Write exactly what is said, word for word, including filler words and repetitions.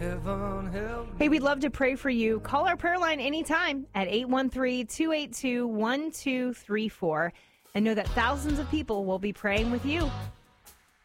Heaven help me. Hey, we'd love to pray for you. Call our prayer line anytime at eight one three, two eight two, one two three four and know that thousands of people will be praying with you.